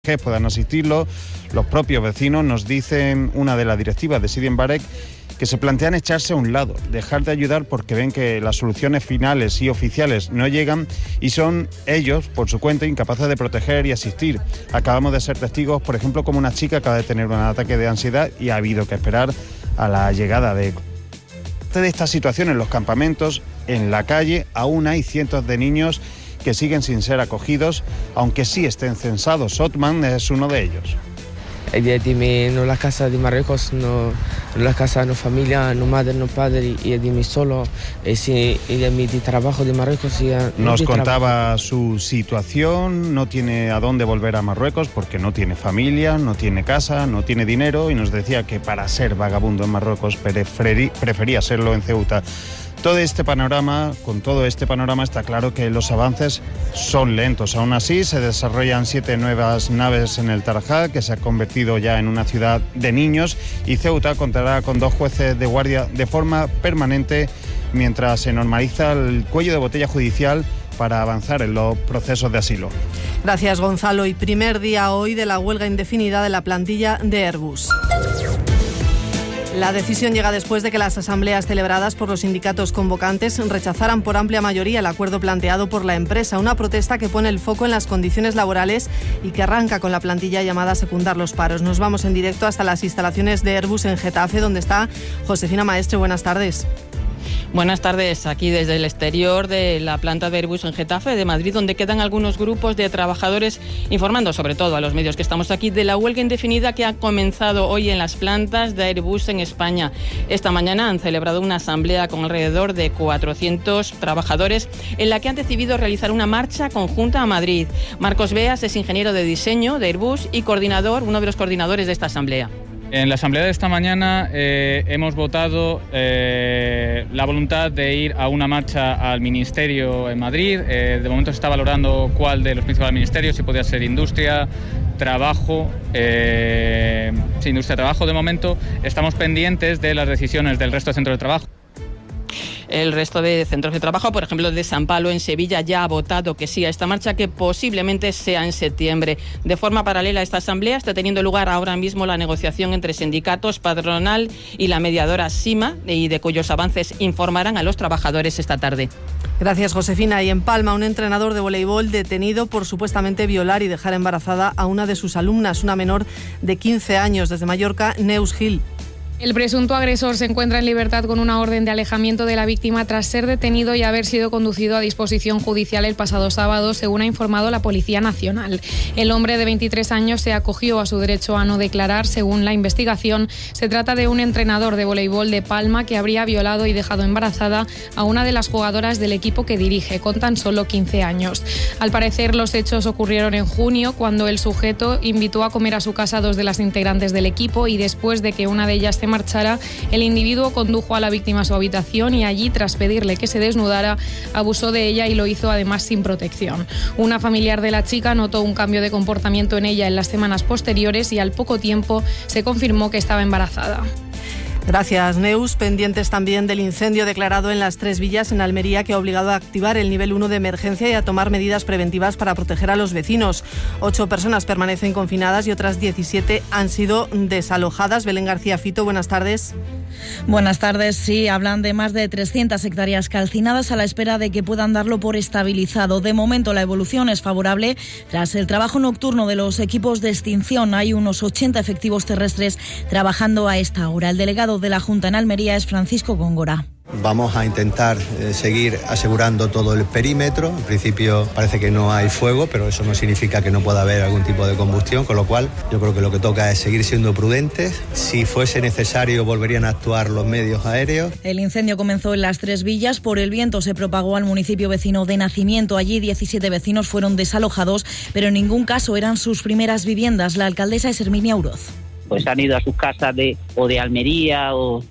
puedan asistirlo. Los propios vecinos nos dicen, una de las directivas de Sidi Mbarek, que se plantean echarse a un lado, dejar de ayudar porque ven que las soluciones finales y oficiales no llegan y son ellos, por su cuenta, incapaces de proteger y asistir. Acabamos de ser testigos, por ejemplo, como una chica acaba de tener un ataque de ansiedad y ha habido que esperar a la llegada de esta situación en los campamentos, en la calle. Aún hay cientos de niños que siguen sin ser acogidos, aunque sí estén censados. Otman es uno de ellos. No la casa de Marruecos, no la casa, no familia, no madre, no padre, y de mí solo, y de mi trabajo de Marruecos. Nos contaba su situación, no tiene a dónde volver a Marruecos porque no tiene familia, no tiene casa, no tiene dinero, y nos decía que para ser vagabundo en Marruecos prefería serlo en Ceuta. Con todo este panorama está claro que los avances son lentos. Aún así, se desarrollan 7 nuevas naves en el Tarajá, que se ha convertido ya en una ciudad de niños, y Ceuta contará con 2 jueces de guardia de forma permanente mientras se normaliza el cuello de botella judicial para avanzar en los procesos de asilo. Gracias, Gonzalo. Y primer día hoy de la huelga indefinida de la plantilla de Airbus. La decisión llega después de que las asambleas celebradas por los sindicatos convocantes rechazaran por amplia mayoría el acuerdo planteado por la empresa, una protesta que pone el foco en las condiciones laborales y que arranca con la plantilla llamada a secundar los paros. Nos vamos en directo hasta las instalaciones de Airbus en Getafe, donde está Josefina Maestre. Buenas tardes. Buenas tardes, aquí desde el exterior de la planta de Airbus en Getafe de Madrid, donde quedan algunos grupos de trabajadores informando, sobre todo a los medios que estamos aquí, de la huelga indefinida que ha comenzado hoy en las plantas de Airbus en España. Esta mañana han celebrado una asamblea con alrededor de 400 trabajadores en la que han decidido realizar una marcha conjunta a Madrid. Marcos Beas es ingeniero de diseño de Airbus y uno de los coordinadores de esta asamblea. En la asamblea de esta mañana hemos votado la voluntad de ir a una marcha al Ministerio en Madrid. De momento se está valorando cuál de los principales ministerios, si podría ser Industria, Trabajo. Industria, Trabajo de momento. Estamos pendientes de las decisiones del resto de centros de trabajo. El resto de centros de trabajo, por ejemplo, de San Pablo en Sevilla, ya ha votado que sí a esta marcha, que posiblemente sea en septiembre. De forma paralela a esta asamblea está teniendo lugar ahora mismo la negociación entre sindicatos, patronal y la mediadora SIMA, y de cuyos avances informarán a los trabajadores esta tarde. Gracias, Josefina. Y en Palma, un entrenador de voleibol detenido por supuestamente violar y dejar embarazada a una de sus alumnas, una menor de 15 años. Desde Mallorca, Neus Gil. El presunto agresor se encuentra en libertad con una orden de alejamiento de la víctima tras ser detenido y haber sido conducido a disposición judicial el pasado sábado, según ha informado la Policía Nacional. El hombre de 23 años se acogió a su derecho a no declarar. Según la investigación, se trata de un entrenador de voleibol de Palma que habría violado y dejado embarazada a una de las jugadoras del equipo que dirige, con tan solo 15 años. Al parecer, los hechos ocurrieron en junio, cuando el sujeto invitó a comer a su casa a 2 de las integrantes del equipo, y después de que una de ellas se marchara, el individuo condujo a la víctima a su habitación y allí, tras pedirle que se desnudara, abusó de ella y lo hizo además sin protección. Una familiar de la chica notó un cambio de comportamiento en ella en las semanas posteriores y al poco tiempo se confirmó que estaba embarazada. Gracias, Neus. Pendientes también del incendio declarado en Las Tres Villas, en Almería, que ha obligado a activar el nivel 1 de emergencia y a tomar medidas preventivas para proteger a los vecinos. 8 personas permanecen confinadas y otras 17 han sido desalojadas. Belén García Fito, buenas tardes. Buenas tardes. Sí, hablan de más de 300 hectáreas calcinadas a la espera de que puedan darlo por estabilizado. De momento la evolución es favorable. Tras el trabajo nocturno de los equipos de extinción, hay unos 80 efectivos terrestres trabajando a esta hora. El delegado de la Junta en Almería es Francisco Góngora. Vamos a intentar seguir asegurando todo el perímetro. En principio parece que no hay fuego, pero eso no significa que no pueda haber algún tipo de combustión, con lo cual yo creo que lo que toca es seguir siendo prudentes. Si fuese necesario, volverían a actuar los medios aéreos. El incendio comenzó en Las Tres Villas. Por el viento se propagó al municipio vecino de Nacimiento. Allí 17 vecinos fueron desalojados, pero en ningún caso eran sus primeras viviendas. La alcaldesa es Herminia Uroz. Pues han ido a sus casas de Almería o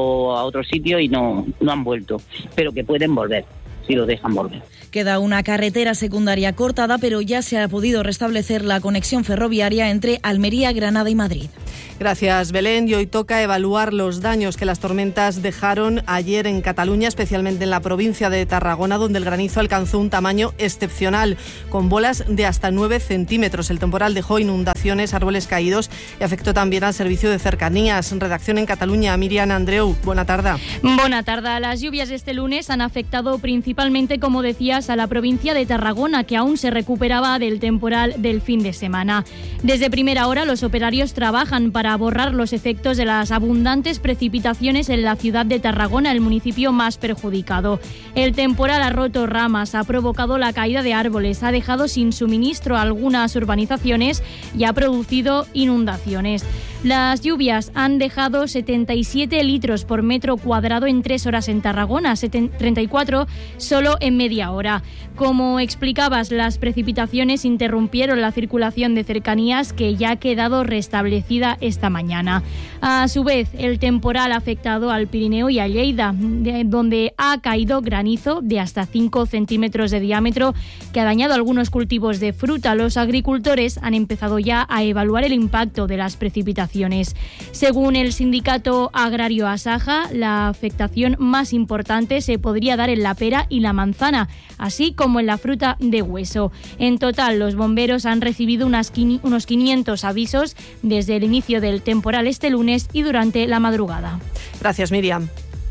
a otro sitio y no han vuelto, pero que pueden volver, si los dejan volver. Queda una carretera secundaria cortada, pero ya se ha podido restablecer la conexión ferroviaria entre Almería, Granada y Madrid. Gracias, Belén. Y hoy toca evaluar los daños que las tormentas dejaron ayer en Cataluña, especialmente en la provincia de Tarragona, donde el granizo alcanzó un tamaño excepcional, con bolas de hasta 9 centímetros. El temporal dejó inundaciones, árboles caídos y afectó también al servicio de cercanías. Redacción en Cataluña, Miriam Andreu, buena tarde. Buena tarde. Las lluvias de este lunes han afectado principalmente, como decías, a la provincia de Tarragona, que aún se recuperaba del temporal del fin de semana. Desde primera hora, los operarios trabajan para borrar los efectos de las abundantes precipitaciones en la ciudad de Tarragona, el municipio más perjudicado. El temporal ha roto ramas, ha provocado la caída de árboles, ha dejado sin suministro algunas urbanizaciones y ha producido inundaciones. Las lluvias han dejado 77 litros por metro cuadrado en 3 horas en Tarragona, 34 solo en media hora. Como explicabas, las precipitaciones interrumpieron la circulación de cercanías, que ya ha quedado restablecida esta mañana. A su vez, el temporal ha afectado al Pirineo y a Lleida, donde ha caído granizo de hasta 5 centímetros de diámetro, que ha dañado algunos cultivos de fruta. Los agricultores han empezado ya a evaluar el impacto de las precipitaciones. Según el sindicato agrario Asaja, la afectación más importante se podría dar en la pera y la manzana, así como en la fruta de hueso. En total, los bomberos han recibido unos 500 avisos desde el inicio del temporal este lunes y durante la madrugada. Gracias, Miriam.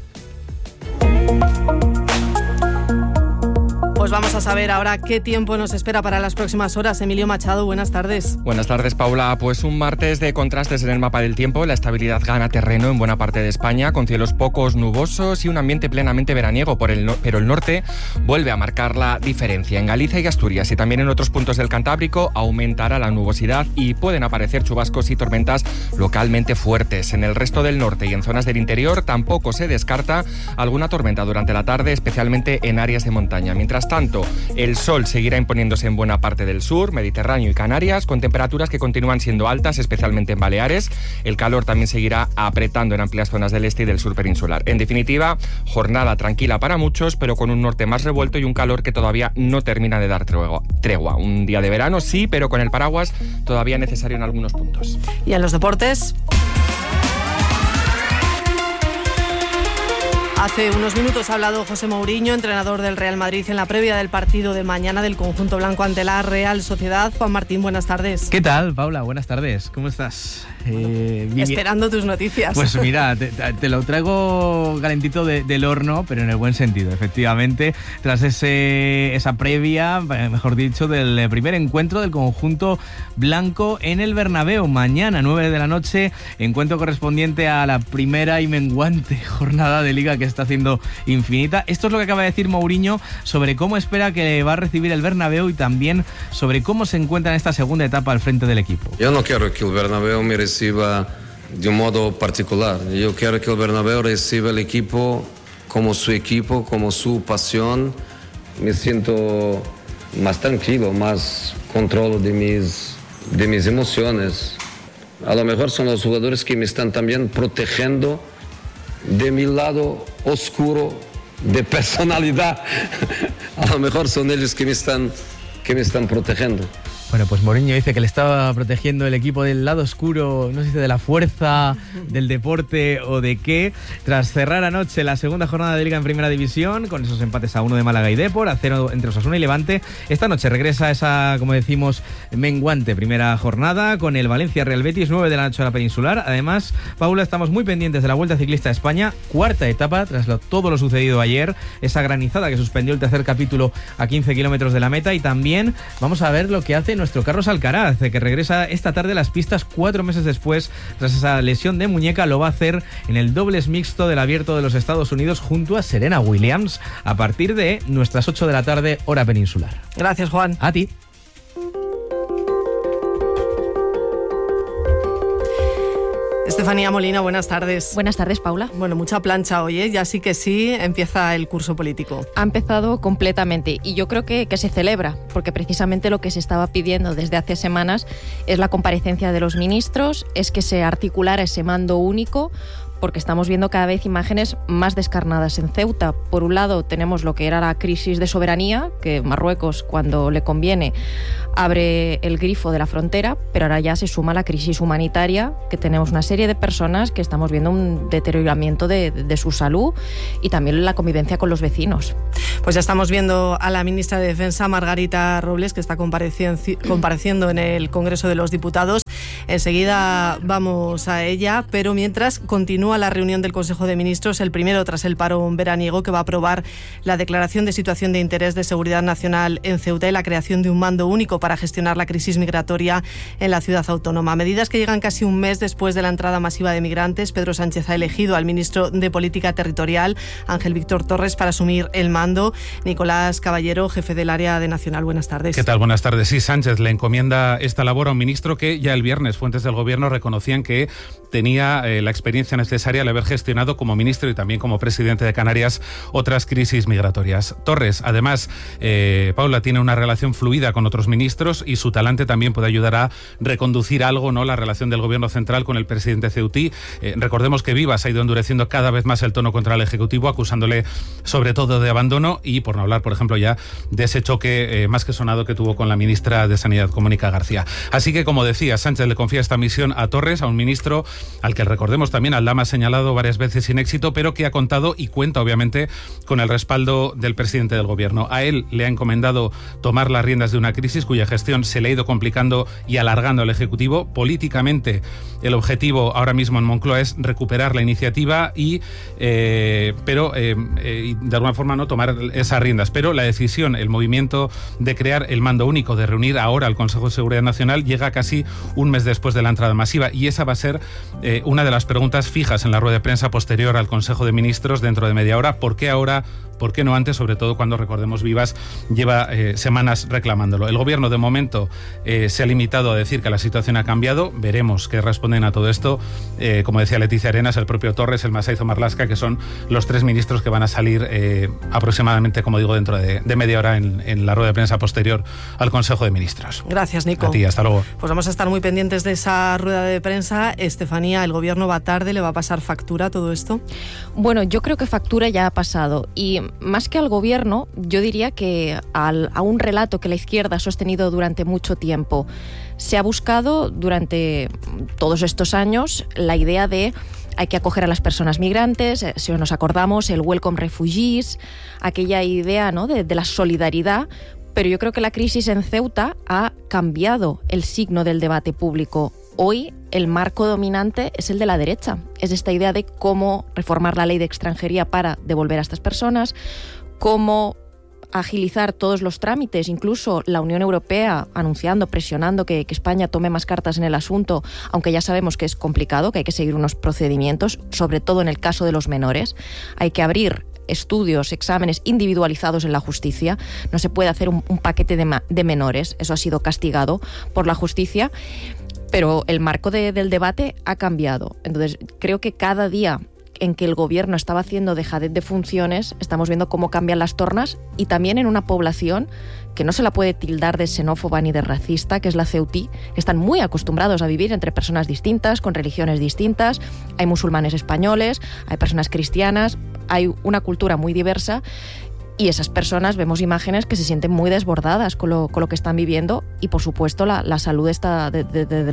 Pues vamos a saber ahora qué tiempo nos espera para las próximas horas. Emilio Machado, buenas tardes. Buenas tardes, Paula. Pues un martes de contrastes en el mapa del tiempo. La estabilidad gana terreno en buena parte de España, con cielos pocos nubosos y un ambiente plenamente veraniego, pero el norte vuelve a marcar la diferencia. En Galicia y Asturias y también en otros puntos del Cantábrico aumentará la nubosidad y pueden aparecer chubascos y tormentas localmente fuertes. En el resto del norte y en zonas del interior tampoco se descarta alguna tormenta durante la tarde, especialmente en áreas de montaña. Mientras tanto, el sol seguirá imponiéndose en buena parte del sur, Mediterráneo y Canarias, con temperaturas que continúan siendo altas, especialmente en Baleares. El calor también seguirá apretando en amplias zonas del este y del sur peninsular. En definitiva, jornada tranquila para muchos, pero con un norte más revuelto y un calor que todavía no termina de dar tregua. Un día de verano, sí, pero con el paraguas todavía necesario en algunos puntos. ¿Y en los deportes? Hace unos minutos ha hablado José Mourinho, entrenador del Real Madrid, en la previa del partido de mañana del conjunto blanco ante la Real Sociedad. Juan Martín, buenas tardes. ¿Qué tal, Paula? Buenas tardes. ¿Cómo estás? Esperando tus noticias. Pues mira, te lo traigo calentito del horno, pero en el buen sentido, efectivamente. Tras esa previa, mejor dicho, del primer encuentro del conjunto blanco en el Bernabéu. Mañana, 9 de la noche, encuentro correspondiente a la primera y menguante jornada de Liga que está haciendo infinita. Esto es lo que acaba de decir Mourinho sobre cómo espera que va a recibir el Bernabéu y también sobre cómo se encuentra en esta segunda etapa al frente del equipo. Yo no quiero que el Bernabéu me reciba de un modo particular. Yo quiero que el Bernabéu reciba el equipo, como su pasión. Me siento más tranquilo, más control de mis emociones. A lo mejor son los jugadores que me están también protegiendo de mi lado oscuro de personalidad. A lo mejor son ellos que me están protegiendo. Bueno, pues Mourinho dice que le estaba protegiendo el equipo del lado oscuro, no sé si de la fuerza, del deporte o de qué. Tras cerrar anoche la segunda jornada de Liga en Primera División, con esos empates a 1 de Málaga y Depor, a 0 entre Osasuna y Levante, esta noche regresa esa, como decimos, menguante primera jornada con el Valencia Real Betis, 9 de la noche a la Peninsular. Además, Paula, estamos muy pendientes de la Vuelta Ciclista de España, cuarta etapa, tras todo lo sucedido ayer, esa granizada que suspendió el tercer capítulo a 15 kilómetros de la meta, y también vamos a ver lo que hace nuestro Carlos Alcaraz, que regresa esta tarde a las pistas 4 meses después, tras esa lesión de muñeca. Lo va a hacer en el dobles mixto del Abierto de los Estados Unidos junto a Serena Williams a partir de nuestras 8 de la tarde, hora peninsular. Gracias, Juan. A ti. Estefanía Molina, buenas tardes. Buenas tardes, Paula. Bueno, mucha plancha hoy, ¿eh? Ya sí que sí empieza el curso político. Ha empezado completamente y yo creo que se celebra, porque precisamente lo que se estaba pidiendo desde hace semanas es la comparecencia de los ministros, es que se articulara ese mando único porque estamos viendo cada vez imágenes más descarnadas en Ceuta. Por un lado tenemos lo que era la crisis de soberanía, que Marruecos, cuando le conviene, abre el grifo de la frontera, pero ahora ya se suma la crisis humanitaria, que tenemos una serie de personas que estamos viendo un deterioramiento de su salud y también la convivencia con los vecinos. Pues ya estamos viendo a la ministra de Defensa, Margarita Robles, que está compareciendo en el Congreso de los Diputados. Enseguida vamos a ella, pero mientras continúa la reunión del Consejo de Ministros, el primero tras el parón veraniego, que va a aprobar la declaración de situación de interés de seguridad nacional en Ceuta y la creación de un mando único para gestionar la crisis migratoria en la ciudad autónoma. Medidas que llegan casi un mes después de la entrada masiva de migrantes. Pedro Sánchez ha elegido al ministro de Política Territorial, Ángel Víctor Torres, para asumir el mando. Nicolás Caballero, jefe del área de Nacional. Buenas tardes. ¿Qué tal? Buenas tardes. Sí, Sánchez le encomienda esta labor a un ministro que ya el viernes fuentes del Gobierno reconocían que tenía la experiencia necesaria al haber gestionado como ministro y también como presidente de Canarias otras crisis migratorias. Torres, además, Paula, tiene una relación fluida con otros ministros y su talante también puede ayudar a reconducir algo, ¿no?, la relación del Gobierno central con el presidente ceutí. Recordemos que Vivas ha ido endureciendo cada vez más el tono contra el Ejecutivo, acusándole sobre todo de abandono y, por no hablar, por ejemplo, ya de ese choque más que sonado que tuvo con la ministra de Sanidad, con Mónica García. Así que, como decía, Sánchez le confía esta misión a Torres, a un ministro al que, recordemos, también Aldama ha señalado varias veces sin éxito, pero que ha contado y cuenta, obviamente, con el respaldo del presidente del Gobierno. A él le ha encomendado tomar las riendas de una crisis cuya gestión se le ha ido complicando y alargando al Ejecutivo. Políticamente, el objetivo ahora mismo en Moncloa es recuperar la iniciativa pero de alguna forma no tomar esas riendas. Pero la decisión, el movimiento de crear el mando único, de reunir ahora al Consejo de Seguridad Nacional, llega casi un mes después de la entrada masiva, y esa va a ser una de las preguntas fijas en la rueda de prensa posterior al Consejo de Ministros dentro de media hora. ¿Por qué ahora? ¿Por qué no antes? Sobre todo cuando, recordemos, Vivas lleva semanas reclamándolo. El Gobierno, de momento, se ha limitado a decir que la situación ha cambiado. Veremos qué responden a todo esto. Como decía Leticia Arenas, el propio Torres, el Masaizo Marlasca, que son los tres ministros que van a salir aproximadamente, como digo, dentro de media hora en la rueda de prensa posterior al Consejo de Ministros. Gracias, Nico. A ti, hasta luego. Pues vamos a estar muy pendientes de esa rueda de prensa. Estefanía, ¿el Gobierno va tarde? ¿Le va a pasar factura todo esto? Bueno, yo creo que factura ya ha pasado, y más que al Gobierno, yo diría que a un relato que la izquierda ha sostenido durante mucho tiempo. Se ha buscado durante todos estos años la idea de hay que acoger a las personas migrantes, si nos acordamos, el Welcome Refugees, aquella idea, ¿no?, de la solidaridad. Pero yo creo que la crisis en Ceuta ha cambiado el signo del debate público. Hoy el marco dominante es el de la derecha. Es esta idea de cómo reformar la ley de extranjería para devolver a estas personas, cómo agilizar todos los trámites, incluso la Unión Europea anunciando, presionando que España tome más cartas en el asunto, aunque ya sabemos que es complicado, que hay que seguir unos procedimientos, sobre todo en el caso de los menores. Hay que abrir estudios, exámenes individualizados en la justicia. No se puede hacer un paquete de menores. Eso ha sido castigado por la justicia. Pero el marco del debate ha cambiado. Entonces, creo que cada día en que el Gobierno estaba haciendo dejadez de funciones, estamos viendo cómo cambian las tornas, y también en una población que no se la puede tildar de xenófoba ni de racista, que es la ceutí, que están muy acostumbrados a vivir entre personas distintas, con religiones distintas. Hay musulmanes españoles, hay personas cristianas, hay una cultura muy diversa. Y esas personas, vemos imágenes que se sienten muy desbordadas con lo que están viviendo, y por supuesto la salud de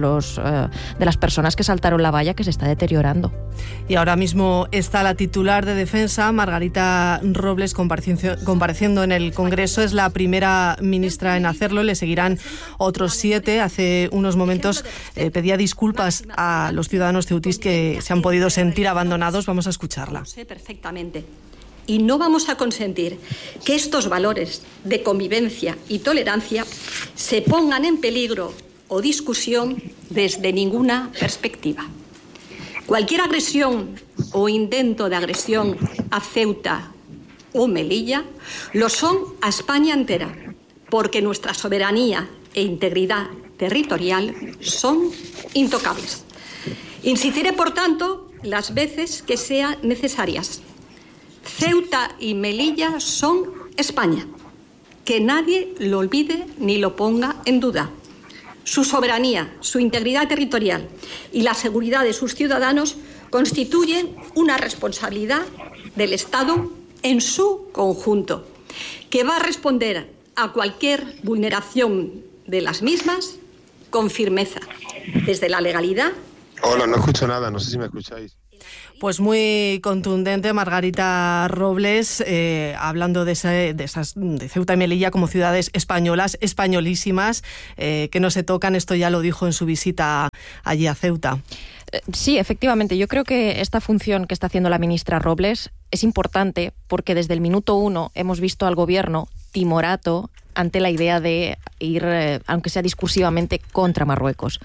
las personas que saltaron la valla, que se está deteriorando. Y ahora mismo está la titular de Defensa, Margarita Robles, compareciendo en el Congreso. Es la primera ministra en hacerlo, le seguirán otros 7. Hace unos momentos pedía disculpas a los ciudadanos ceutís que se han podido sentir abandonados. Vamos a escucharla. Sé perfectamente. Y no vamos a consentir que estos valores de convivencia y tolerancia se pongan en peligro o discusión desde ninguna perspectiva. Cualquier agresión o intento de agresión a Ceuta o Melilla lo son a España entera, porque nuestra soberanía e integridad territorial son intocables. Insistiré, por tanto, las veces que sean necesarias. Ceuta y Melilla son España. Que nadie lo olvide ni lo ponga en duda. Su soberanía, su integridad territorial y la seguridad de sus ciudadanos constituyen una responsabilidad del Estado en su conjunto, que va a responder a cualquier vulneración de las mismas con firmeza, desde la legalidad. Hola, no escucho nada, no sé si me escucháis. Pues muy contundente Margarita Robles, hablando de Ceuta y Melilla como ciudades españolas, españolísimas, que no se tocan. Esto ya lo dijo en su visita allí a Ceuta. Sí, efectivamente. Yo creo que esta función que está haciendo la ministra Robles es importante porque desde el minuto 1 hemos visto al gobierno timorato ante la idea de ir, aunque sea discursivamente, contra Marruecos.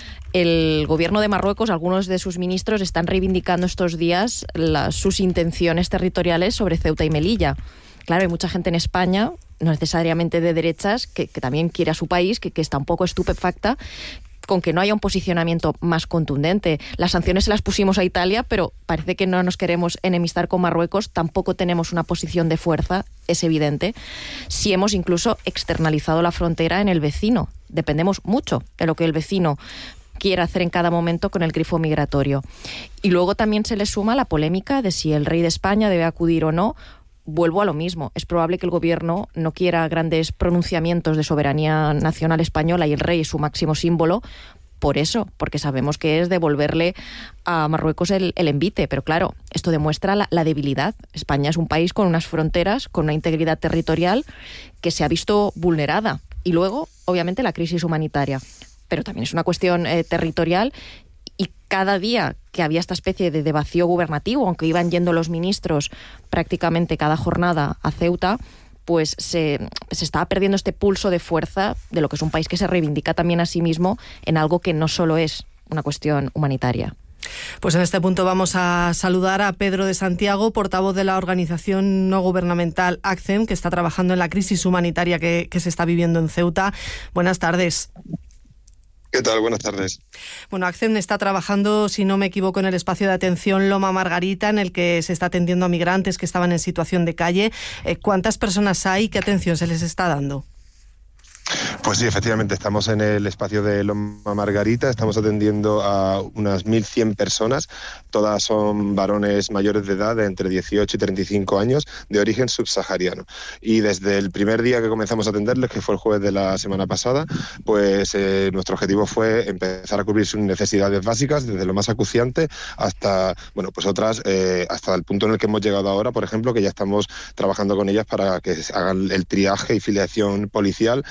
El gobierno de Marruecos, algunos de sus ministros están reivindicando estos días sus intenciones territoriales sobre Ceuta y Melilla. Claro, hay mucha gente en España, no necesariamente de derechas, que también quiere a su país, que está un poco estupefacta con que no haya un posicionamiento más contundente. Las sanciones se las pusimos a Italia, pero parece que no nos queremos enemistar con Marruecos, tampoco tenemos una posición de fuerza, es evidente. Si hemos incluso externalizado la frontera en el vecino, dependemos mucho de lo que el vecino quiere hacer en cada momento con el grifo migratorio. Y luego también se le suma la polémica de si el rey de España debe acudir o no. Vuelvo a lo mismo. Es probable que el gobierno no quiera grandes pronunciamientos de soberanía nacional española y el rey es su máximo símbolo. Por eso, porque sabemos que es devolverle a Marruecos el envite. Pero claro, esto demuestra la debilidad. España es un país con unas fronteras, con una integridad territorial que se ha visto vulnerada. Y luego, obviamente, la crisis humanitaria. Pero también es una cuestión territorial y cada día que había esta especie de vacío gubernativo, aunque iban yendo los ministros prácticamente cada jornada a Ceuta, pues se estaba perdiendo este pulso de fuerza de lo que es un país que se reivindica también a sí mismo en algo que no solo es una cuestión humanitaria. Pues en este punto vamos a saludar a Pedro de Santiago, portavoz de la organización no gubernamental ACCEM, que está trabajando en la crisis humanitaria que se está viviendo en Ceuta. Buenas tardes. ¿Qué tal? Buenas tardes. Bueno, ACCEM está trabajando, si no me equivoco, en el espacio de atención Loma Margarita, en el que se está atendiendo a migrantes que estaban en situación de calle. ¿Cuántas personas hay y qué atención se les está dando? Pues sí, efectivamente, estamos en el espacio de Loma Margarita, estamos atendiendo a unas 1.100 personas, todas son varones mayores de edad, de entre 18 y 35 años, de origen subsahariano. Y desde el primer día que comenzamos a atenderles, que fue el jueves de la semana pasada, pues nuestro objetivo fue empezar a cubrir sus necesidades básicas, desde lo más acuciante hasta, bueno, pues otras, hasta el punto en el que hemos llegado ahora, por ejemplo, que ya estamos trabajando con ellas para que hagan el triaje y filiación policial.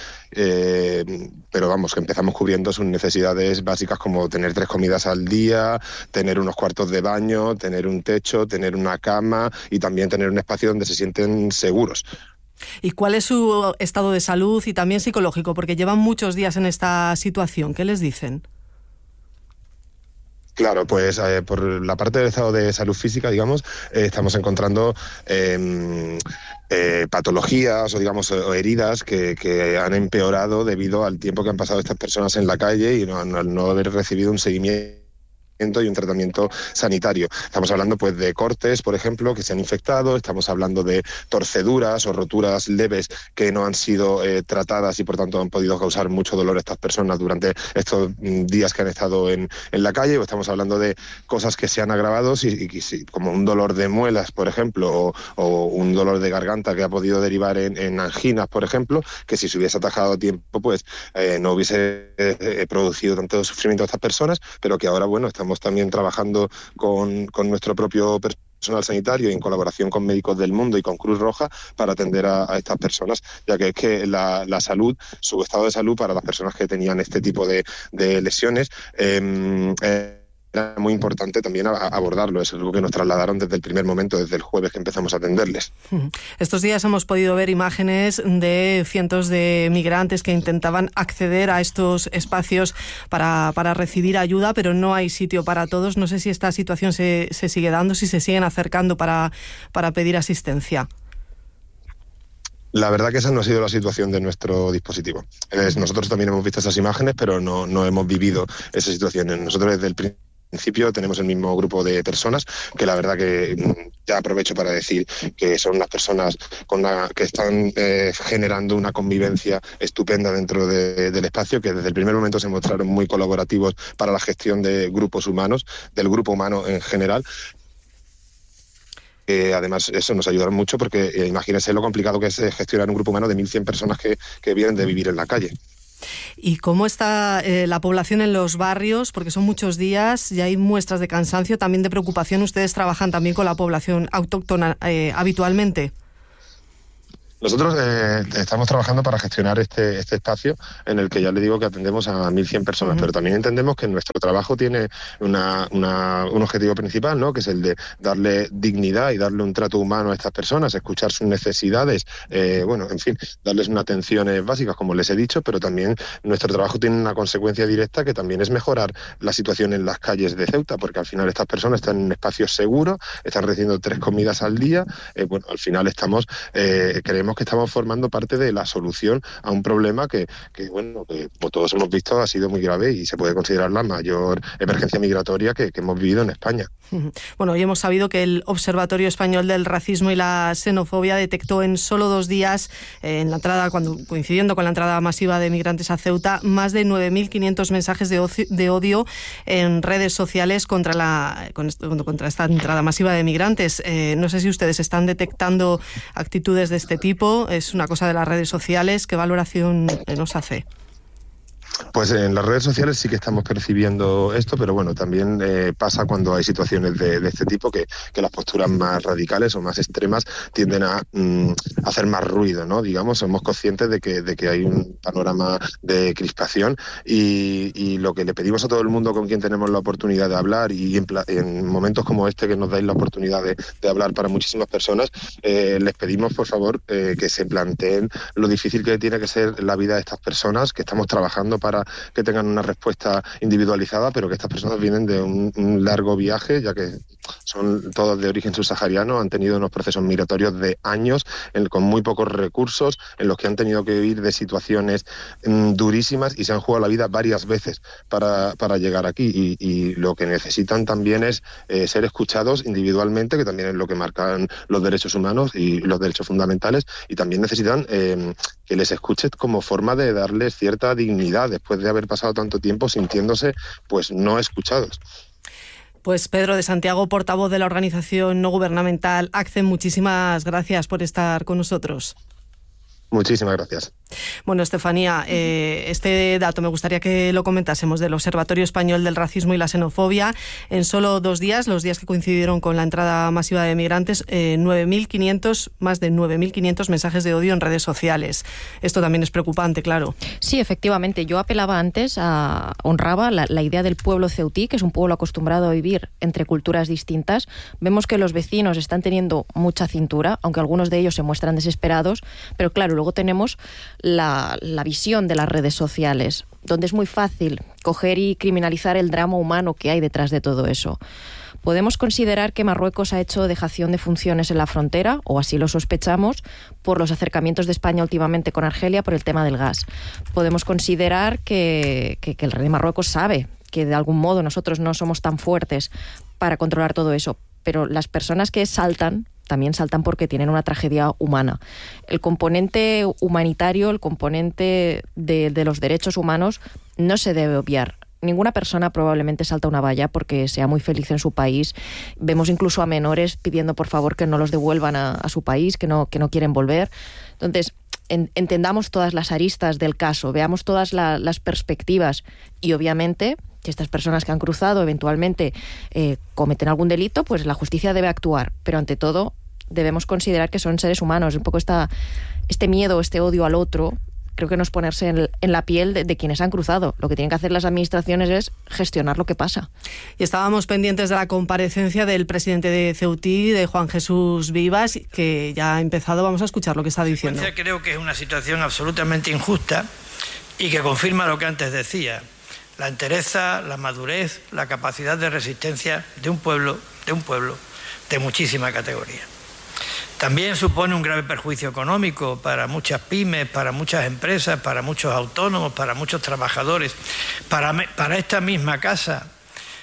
Pero vamos, que empezamos cubriendo sus necesidades básicas como tener 3 comidas al día, tener unos cuartos de baño, tener un techo, tener una cama y también tener un espacio donde se sienten seguros. ¿Y cuál es su estado de salud y también psicológico? Porque llevan muchos días en esta situación. ¿Qué les dicen? Claro, pues por la parte del estado de salud física, digamos, estamos encontrando patologías o heridas que han empeorado debido al tiempo que han pasado estas personas en la calle y al no haber recibido un seguimiento y un tratamiento sanitario. Estamos hablando pues de cortes, por ejemplo, que se han infectado, estamos hablando de torceduras o roturas leves que no han sido tratadas y por tanto han podido causar mucho dolor a estas personas durante estos días que han estado en la calle, o estamos hablando de cosas que se han agravado, como un dolor de muelas, por ejemplo, o un dolor de garganta que ha podido derivar en anginas, por ejemplo, que si se hubiese atajado a tiempo, pues no hubiese producido tanto sufrimiento a estas personas, pero que ahora, bueno, estamos también trabajando con nuestro propio personal sanitario y en colaboración con Médicos del Mundo y con Cruz Roja para atender a estas personas, ya que es que la salud, su estado de salud para las personas que tenían este tipo de lesiones, era muy importante también abordarlo. Es algo que nos trasladaron desde el primer momento, desde el jueves que empezamos a atenderles. Estos días hemos podido ver imágenes de cientos de migrantes que intentaban acceder a estos espacios para recibir ayuda, pero no hay sitio para todos. No sé si esta situación se sigue dando, si se siguen acercando para pedir asistencia. La verdad que esa no ha sido la situación de nuestro dispositivo. Nosotros también hemos visto esas imágenes, pero no hemos vivido esa situación. Nosotros desde el principio tenemos el mismo grupo de personas, que la verdad que ya aprovecho para decir que son unas personas que están generando una convivencia estupenda dentro del espacio, que desde el primer momento se mostraron muy colaborativos para la gestión de grupos humanos, del grupo humano en general. Además, eso nos ayudará mucho porque imagínense lo complicado que es gestionar un grupo humano de 1.100 personas que vienen de vivir en la calle. ¿Y cómo está la población en los barrios? Porque son muchos días y hay muestras de cansancio, también de preocupación. ¿Ustedes trabajan también con la población autóctona habitualmente? Nosotros estamos trabajando para gestionar este espacio en el que ya le digo que atendemos a 1.100 personas, pero también entendemos que nuestro trabajo tiene un objetivo principal, ¿no? Que es el de darle dignidad y darle un trato humano a estas personas, escuchar sus necesidades, en fin, darles unas atenciones básicas, como les he dicho, pero también nuestro trabajo tiene una consecuencia directa que también es mejorar la situación en las calles de Ceuta, porque al final estas personas están en un espacio seguro, están recibiendo 3 comidas al día, al final creemos que estamos formando parte de la solución a un problema que como todos hemos visto, ha sido muy grave y se puede considerar la mayor emergencia migratoria que hemos vivido en España. Bueno, hoy hemos sabido que el Observatorio Español del Racismo y la Xenofobia detectó en solo 2 días, coincidiendo con la entrada masiva de migrantes a Ceuta, más de 9.500 mensajes de odio en redes sociales contra esta entrada masiva de migrantes. No sé si ustedes están detectando actitudes de este tipo. Es una cosa de las redes sociales. ¿Qué valoración nos hace? Pues en las redes sociales sí que estamos percibiendo esto, pero bueno, también pasa cuando hay situaciones de este tipo que las posturas más radicales o más extremas tienden a hacer más ruido, ¿no? Digamos, somos conscientes de que hay un panorama de crispación y lo que le pedimos a todo el mundo con quien tenemos la oportunidad de hablar y en momentos como este que nos dais la oportunidad de hablar para muchísimas personas, les pedimos por favor que se planteen lo difícil que tiene que ser la vida de estas personas, que estamos trabajando para que tengan una respuesta individualizada, pero que estas personas vienen de un largo viaje, ya que son todos de origen subsahariano, han tenido unos procesos migratorios de años, con muy pocos recursos, en los que han tenido que vivir de situaciones durísimas y se han jugado la vida varias veces para llegar aquí. Y lo que necesitan también es ser escuchados individualmente, que también es lo que marcan los derechos humanos y los derechos fundamentales, y también necesitan que les escuchen como forma de darles cierta dignidad después de haber pasado tanto tiempo sintiéndose pues no escuchados. Pues Pedro de Santiago, portavoz de la organización no gubernamental ACCEM, muchísimas gracias por estar con nosotros. Muchísimas gracias. Bueno, Estefanía, este dato me gustaría que lo comentásemos del Observatorio Español del Racismo y la Xenofobia. En solo 2 días, los días que coincidieron con la entrada masiva de migrantes, más de 9.500 mensajes de odio en redes sociales. Esto también es preocupante, claro. Sí, efectivamente. Yo apelaba antes, honraba la idea del pueblo ceutí, que es un pueblo acostumbrado a vivir entre culturas distintas. Vemos que los vecinos están teniendo mucha cintura, aunque algunos de ellos se muestran desesperados, pero claro, luego tenemos la visión de las redes sociales, donde es muy fácil coger y criminalizar el drama humano que hay detrás de todo eso. Podemos considerar que Marruecos ha hecho dejación de funciones en la frontera, o así lo sospechamos, por los acercamientos de España últimamente con Argelia por el tema del gas. Podemos considerar que el rey de Marruecos sabe que de algún modo nosotros no somos tan fuertes para controlar todo eso, pero las personas que saltan también saltan porque tienen una tragedia humana. El componente humanitario, el componente de los derechos humanos no se debe obviar. Ninguna persona probablemente salta una valla porque sea muy feliz en su país. Vemos incluso a menores pidiendo por favor que no los devuelvan a su país, que no quieren volver. Entonces, entendamos todas las aristas del caso, veamos todas las perspectivas y obviamente que estas personas que han cruzado eventualmente cometen algún delito, pues la justicia debe actuar. Pero ante todo debemos considerar que son seres humanos. Un poco este miedo, este odio al otro, creo que no es ponerse en la piel de quienes han cruzado. Lo que tienen que hacer las administraciones es gestionar lo que pasa. Y estábamos pendientes de la comparecencia del presidente de Ceutí, de Juan Jesús Vivas, que ya ha empezado. Vamos a escuchar lo que está diciendo. Creo que es una situación absolutamente injusta y que confirma lo que antes decía. La entereza, la madurez, la capacidad de resistencia de un pueblo de muchísima categoría. También supone un grave perjuicio económico para muchas pymes, para muchas empresas, para muchos autónomos, para muchos trabajadores, para esta misma casa,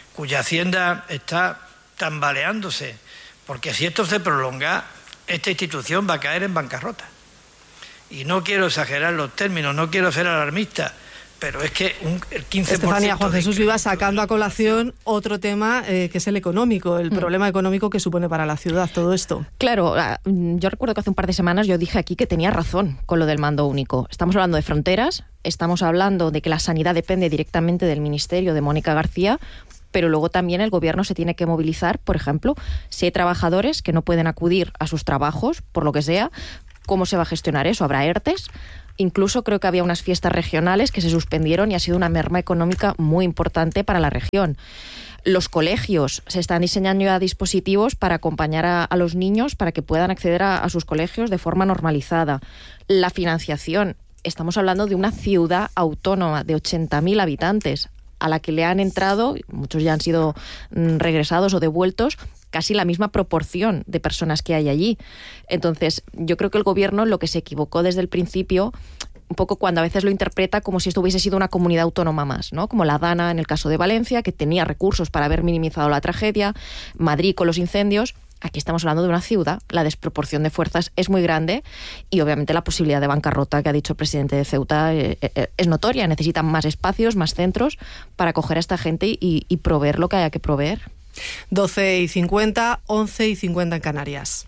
cuya hacienda está tambaleándose, porque si esto se prolonga, esta institución va a caer en bancarrota. Y no quiero exagerar los términos, no quiero ser alarmista, pero es que el 15%... Estefanía, Juan Jesús Vivas sacando a colación otro tema que es el económico, el problema económico que supone para la ciudad todo esto. Claro, yo recuerdo que hace un par de semanas yo dije aquí que tenía razón con lo del mando único. Estamos hablando de fronteras, estamos hablando de que la sanidad depende directamente del ministerio de Mónica García, pero luego también el gobierno se tiene que movilizar, por ejemplo, si hay trabajadores que no pueden acudir a sus trabajos, por lo que sea, ¿cómo se va a gestionar eso? ¿Habrá ERTES? Incluso creo que había unas fiestas regionales que se suspendieron y ha sido una merma económica muy importante para la región. Los colegios, se están diseñando ya dispositivos para acompañar a los niños para que puedan acceder a sus colegios de forma normalizada. La financiación, estamos hablando de una ciudad autónoma de 80.000 habitantes a la que le han entrado, muchos ya han sido regresados o devueltos, casi la misma proporción de personas que hay allí. Entonces, yo creo que el gobierno lo que se equivocó desde el principio, un poco cuando a veces lo interpreta como si esto hubiese sido una comunidad autónoma más, ¿no? Como la Dana en el caso de Valencia, que tenía recursos para haber minimizado la tragedia, Madrid con los incendios. Aquí estamos hablando de una ciudad, la desproporción de fuerzas es muy grande y obviamente la posibilidad de bancarrota que ha dicho el presidente de Ceuta es notoria. Necesitan más espacios, más centros para acoger a esta gente y proveer lo que haya que proveer. 12:50, 11:50 en Canarias.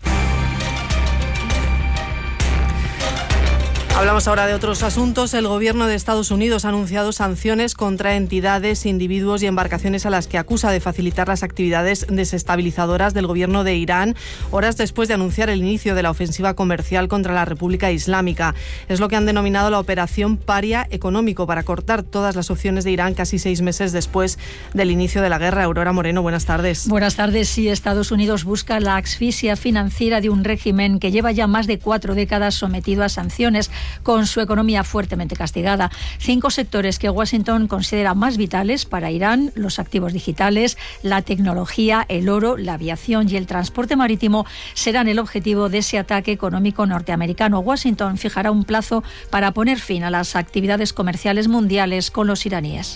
Hablamos ahora de otros asuntos. El gobierno de Estados Unidos ha anunciado sanciones contra entidades, individuos y embarcaciones a las que acusa de facilitar las actividades desestabilizadoras del gobierno de Irán, horas después de anunciar el inicio de la ofensiva comercial contra la República Islámica. Es lo que han denominado la operación Paria económico, para cortar todas las opciones de Irán casi 6 meses después del inicio de la guerra. Aurora Moreno, buenas tardes. Buenas tardes. Sí, Estados Unidos busca la asfixia financiera de un régimen que lleva ya más de 4 décadas sometido a sanciones, con su economía fuertemente castigada. 5 sectores que Washington considera más vitales para Irán: los activos digitales, la tecnología, el oro, la aviación y el transporte marítimo serán el objetivo de ese ataque económico norteamericano. Washington fijará un plazo para poner fin a las actividades comerciales mundiales con los iraníes.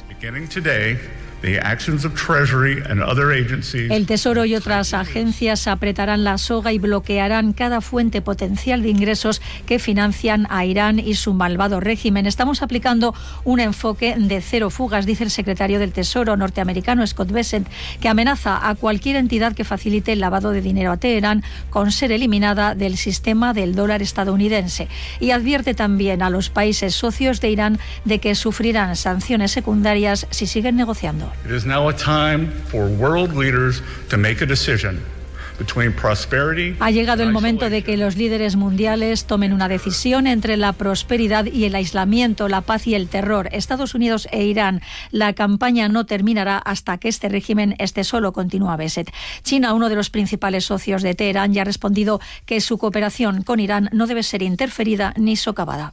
El Tesoro y otras agencias apretarán la soga y bloquearán cada fuente potencial de ingresos que financian a Irán y su malvado régimen. Estamos aplicando un enfoque de cero fugas, dice el secretario del Tesoro norteamericano Scott Bessent, que amenaza a cualquier entidad que facilite el lavado de dinero a Teherán con ser eliminada del sistema del dólar estadounidense. Y advierte también a los países socios de Irán de que sufrirán sanciones secundarias si siguen negociando. It is now a time for world leaders to make a decision between prosperity. Ha llegado el momento de que los líderes mundiales tomen una decisión entre la prosperidad y el aislamiento, la paz y el terror. Estados Unidos e Irán. La campaña no terminará hasta que este régimen esté solo, continúa Bessent. China, uno de los principales socios de Teherán, ya ha respondido que su cooperación con Irán no debe ser interferida ni socavada.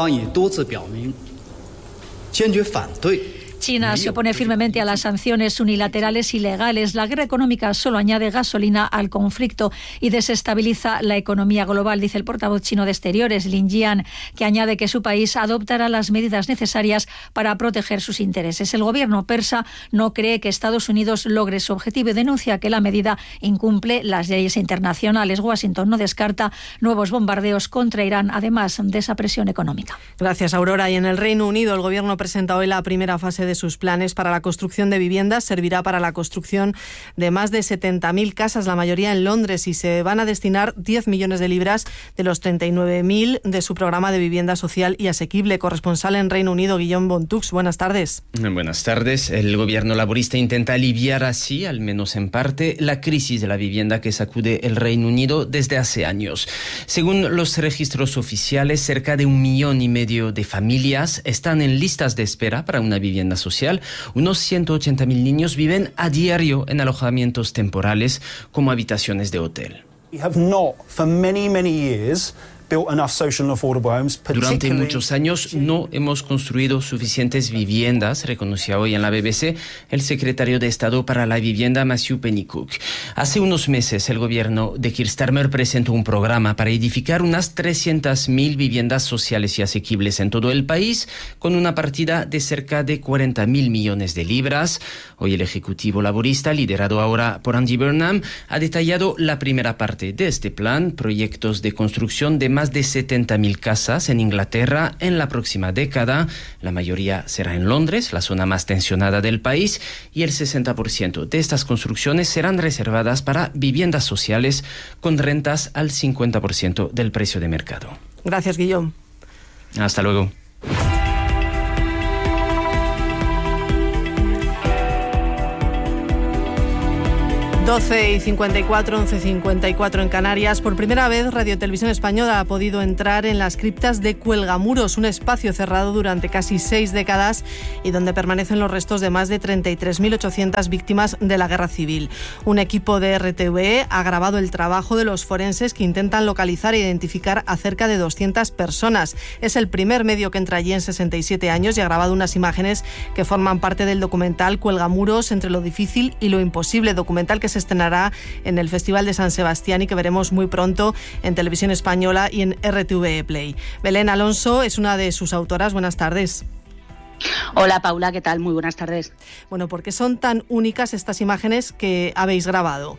China se opone firmemente a las sanciones unilaterales ilegales. La guerra económica solo añade gasolina al conflicto y desestabiliza la economía global, dice el portavoz chino de Exteriores, Lin Jian, que añade que su país adoptará las medidas necesarias para proteger sus intereses. El gobierno persa no cree que Estados Unidos logre su objetivo y denuncia que la medida incumple las leyes internacionales. Washington no descarta nuevos bombardeos contra Irán, además de esa presión económica. Gracias, Aurora. Y en el Reino Unido, el gobierno presenta hoy la primera fase de sus planes para la construcción de viviendas. Servirá para la construcción de más de 70.000 casas, la mayoría en Londres, y se van a destinar 10 millones de libras de los 39.000 de su programa de vivienda social y asequible. Corresponsal en Reino Unido, Guillaume Bontux, buenas tardes. Buenas tardes. El gobierno laborista intenta aliviar así, al menos en parte, la crisis de la vivienda que sacude el Reino Unido desde hace años. Según los registros oficiales, cerca de 1,5 millones de familias están en listas de espera para una vivienda social. Unos 180.000 niños viven a diario en alojamientos temporales como habitaciones de hotel. Durante muchos años no hemos construido suficientes viviendas, reconocía hoy en la BBC el secretario de Estado para la Vivienda, Matthew Pennycook. Hace unos meses el gobierno de Keir Starmer presentó un programa para edificar unas 300.000 viviendas sociales y asequibles en todo el país, con una partida de cerca de 40.000 millones de libras. Hoy el Ejecutivo Laborista, liderado ahora por Andy Burnham, ha detallado la primera parte de este plan, proyectos de construcción de más de 70.000 casas en Inglaterra en la próxima década. La mayoría será en Londres, la zona más tensionada del país, y el 60% de estas construcciones serán reservadas para viviendas sociales con rentas al 50% del precio de mercado. Gracias, Guillaume. Hasta luego. 12:54, 11:54 en Canarias. Por primera vez, Radio Televisión Española ha podido entrar en las criptas de Cuelgamuros, un espacio cerrado durante casi 6 décadas y donde permanecen los restos de más de 33.800 víctimas de la Guerra Civil. Un equipo de RTV ha grabado el trabajo de los forenses que intentan localizar e identificar a cerca de 200 personas. Es el primer medio que entra allí en 67 años y ha grabado unas imágenes que forman parte del documental Cuelgamuros, entre lo difícil y lo imposible, documental que se estrenará en el Festival de San Sebastián y que veremos muy pronto en Televisión Española y en RTV Play. Belén Alonso es una de sus autoras. Buenas tardes. Hola Paula, ¿qué tal? Muy buenas tardes. Bueno, ¿por qué son tan únicas estas imágenes que habéis grabado?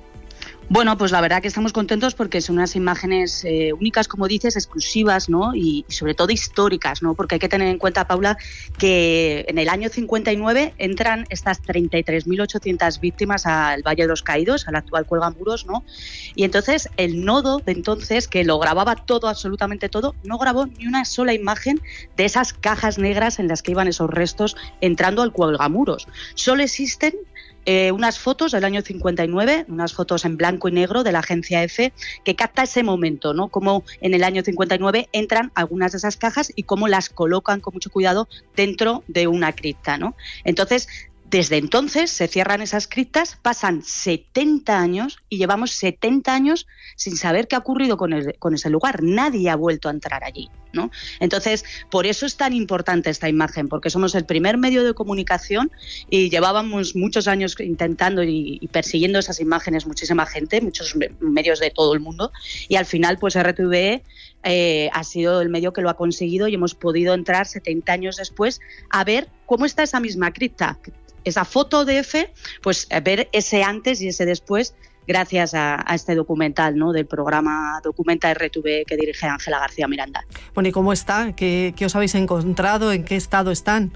Bueno, pues la verdad que estamos contentos porque son unas imágenes únicas, como dices, exclusivas, ¿no? Y sobre todo históricas, ¿no? Porque hay que tener en cuenta, Paula, que en el año 59 entran estas 33.800 víctimas al Valle de los Caídos, al actual Cuelgamuros, ¿no? Y entonces el nodo de entonces, que lo grababa todo, absolutamente todo, no grabó ni una sola imagen de esas cajas negras en las que iban esos restos entrando al Cuelgamuros. Solo existen unas fotos del año 59, unas fotos en blanco y negro de la agencia EFE, que capta ese momento, ¿no? Cómo en el año 59 entran algunas de esas cajas y cómo las colocan con mucho cuidado dentro de una cripta, ¿no? Entonces, desde entonces se cierran esas criptas, pasan 70 años y llevamos 70 años sin saber qué ha ocurrido con ese lugar. Nadie ha vuelto a entrar allí, ¿no? Entonces, por eso es tan importante esta imagen, porque somos el primer medio de comunicación y llevábamos muchos años intentando y persiguiendo esas imágenes, muchísima gente, muchos medios de todo el mundo, y al final pues RTVE ha sido el medio que lo ha conseguido y hemos podido entrar 70 años después a ver cómo está esa misma cripta. Esa foto de EFE, pues ver ese antes y ese después gracias a este documental, ¿no? Del programa Documenta RTV que dirige Ángela García Miranda. Bueno, ¿y cómo está? ¿Qué os habéis encontrado? ¿En qué estado están?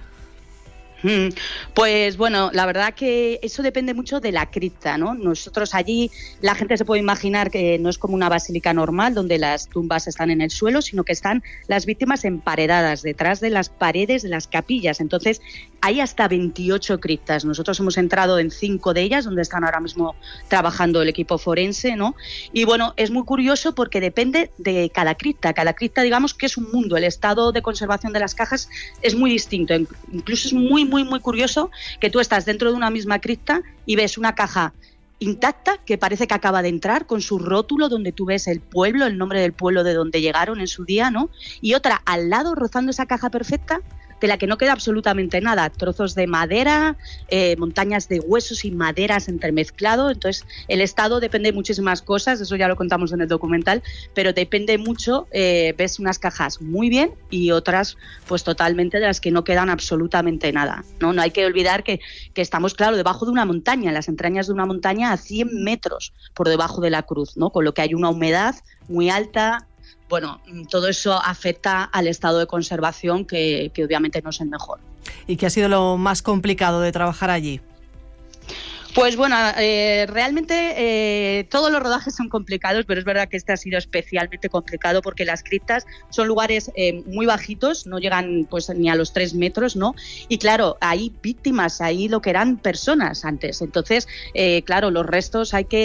Pues bueno, la verdad que eso depende mucho de la cripta, ¿no? Nosotros allí, la gente se puede imaginar que no es como una basílica normal donde las tumbas están en el suelo, sino que están las víctimas emparedadas detrás de las paredes de las capillas. Entonces hay hasta 28 criptas. Nosotros hemos entrado en 5 de ellas, donde están ahora mismo trabajando el equipo forense, ¿no? Y bueno, es muy curioso porque depende de cada cripta. Cada cripta, digamos que es un mundo. El estado de conservación de las cajas es muy distinto. Incluso es muy curioso que tú estás dentro de una misma cripta y ves una caja intacta que parece que acaba de entrar con su rótulo donde tú ves el pueblo, el nombre del pueblo de donde llegaron en su día, ¿no? Y otra al lado rozando esa caja perfecta de la que no queda absolutamente nada, trozos de madera, montañas de huesos y maderas entremezclado. Entonces el estado depende de muchísimas cosas, eso ya lo contamos en el documental, pero depende mucho, ves unas cajas muy bien y otras pues totalmente de las que no quedan absolutamente nada, ¿no? No hay que olvidar que estamos, claro, debajo de una montaña, en las entrañas de una montaña a 100 metros por debajo de la cruz, ¿no? Con lo que hay una humedad muy alta. Bueno, todo eso afecta al estado de conservación que obviamente no es el mejor. ¿Y qué ha sido lo más complicado de trabajar allí? Pues bueno, realmente todos los rodajes son complicados, pero es verdad que este ha sido especialmente complicado porque las criptas son lugares muy bajitos, no llegan pues ni a los 3 metros, ¿no? Y claro, hay víctimas, hay lo que eran personas antes. Entonces, claro, los restos hay que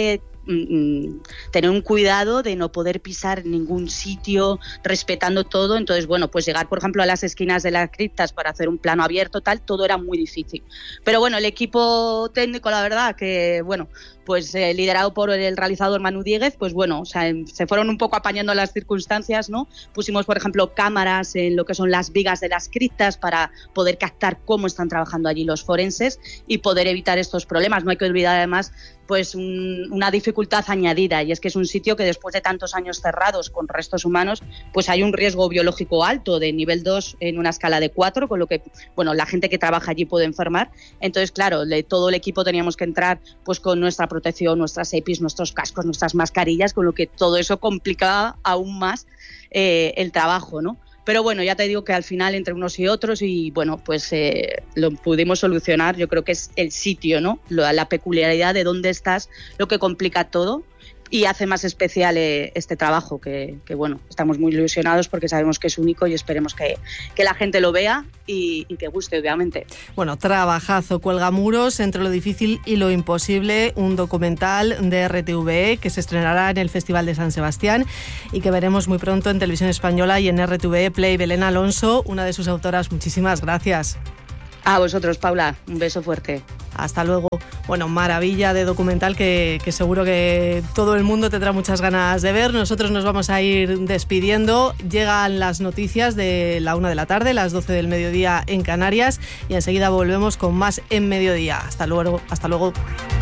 tener un cuidado de no poder pisar ningún sitio, respetando todo. Entonces, bueno, pues llegar, por ejemplo, a las esquinas de las criptas para hacer un plano abierto, tal, todo era muy difícil. Pero bueno, el equipo técnico, la verdad, que bueno, pues liderado por el realizador Manu Dieguez, pues bueno, o sea, se fueron un poco apañando las circunstancias, ¿no? Pusimos, por ejemplo, cámaras en lo que son las vigas de las criptas para poder captar cómo están trabajando allí los forenses y poder evitar estos problemas. No hay que olvidar, además, pues una dificultad añadida, y es que es un sitio que después de tantos años cerrados con restos humanos, pues hay un riesgo biológico alto de nivel 2 en una escala de 4, con lo que, bueno, la gente que trabaja allí puede enfermar. Entonces, claro, todo el equipo teníamos que entrar pues con nuestra protección, nuestras EPIs, nuestros cascos, nuestras mascarillas, con lo que todo eso complicaba aún más el trabajo, ¿no? Pero bueno, ya te digo que al final entre unos y otros, y bueno, pues lo pudimos solucionar. Yo creo que es el sitio, ¿no? La peculiaridad de dónde estás lo que complica todo y hace más especial este trabajo, que bueno, estamos muy ilusionados porque sabemos que es único y esperemos que la gente lo vea y que guste, obviamente. Bueno, trabajazo, Cuelgamuros, entre lo difícil y lo imposible, un documental de RTVE que se estrenará en el Festival de San Sebastián y que veremos muy pronto en Televisión Española y en RTVE Play. Belén Alonso, una de sus autoras, muchísimas gracias. A vosotros, Paula, un beso fuerte. Hasta luego. Bueno, maravilla de documental que seguro que todo el mundo tendrá muchas ganas de ver. Nosotros nos vamos a ir despidiendo. Llegan las noticias de la 1 de la tarde, las 12 del mediodía en Canarias, y enseguida volvemos con más en Mediodía. Hasta luego. Hasta luego.